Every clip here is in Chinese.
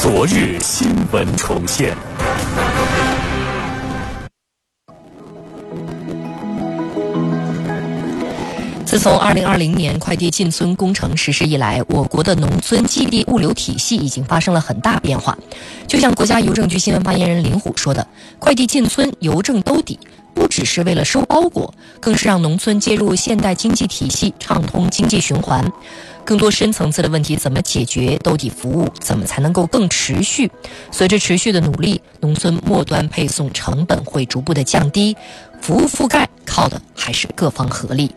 昨日新闻重现。 自从2020年快递进村工程实施以来，我国的农村寄递物流体系已经发生了很大变化。就像国家邮政局新闻发言人林虎说的，快递进村邮政兜底，不只是为了收包裹，更是让农村接入现代经济体系，畅通经济循环。更多深层次的问题怎么解决？兜底服务怎么才能够更持续？随着持续的努力，农村末端配送成本会逐步的降低，服务覆盖靠的还是各方合力。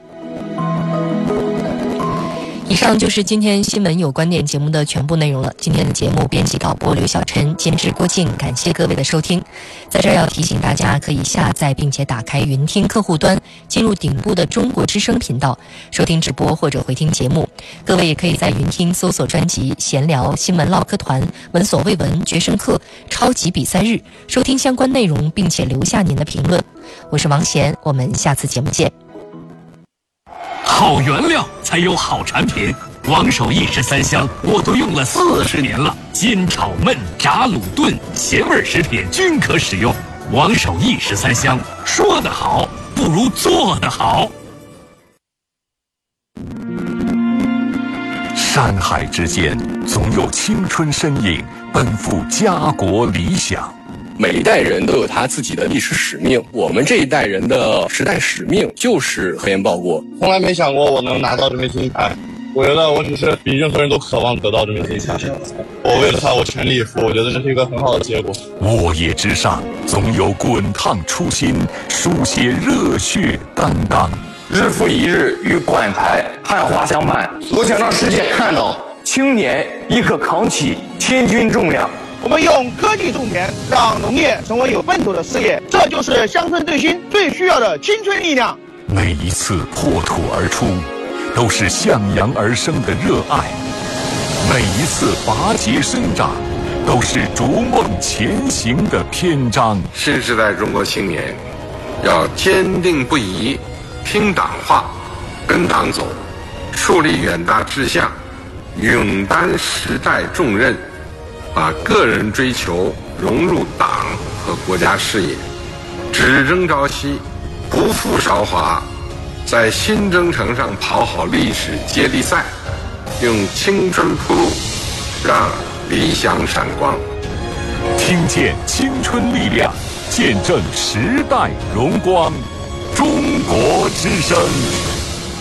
以上就是今天新闻有观点节目的全部内容了。今天的节目编辑导播刘晓晨，监制郭靖，感谢各位的收听。在这儿要提醒大家，可以下载并且打开云听客户端，进入顶部的中国之声频道，收听直播或者回听节目。各位也可以在云听搜索专辑闲聊、新闻唠嗑团、闻所未闻、决胜客、超级比赛日，收听相关内容，并且留下您的评论。我是王贤，我们下次节目见。 好原料才有好产品，王守义13香我都用了40年了，煎炒焖炸卤炖咸味食品均可使用。王守义13香，说得好不如做得好。山海之间，总有青春身影奔赴家国理想。 每一代人都有他自己的历史使命，我们这一代人的时代使命就是核研报国。 从来没想过我能拿到这枚金牌，我觉得我只是比任何人都渴望得到这枚金牌。我为了他，我全力以赴，我觉得这是一个很好的结果。 沃野之上，总有滚烫初心，书写热血担当。 日复一日与冠台汉华相伴，我想让世界看到青年亦可扛起千钧重量。 我们用科技种田，让农业成为有奔头的事业，这就是乡村振兴最需要的青春力量。 每一次破土而出，都是向阳而生的热爱；每一次拔节生长，都是逐梦前行的篇章。 新时代中国青年要坚定不移，听党话，跟党走，树立远大志向，勇担时代重任，把个人追求融入党和国家事业，只争朝夕，不负韶华，在新征程上跑好历史接力赛，用青春铺路，让理想闪光。 听见青春力量，见证时代荣光。中国之声。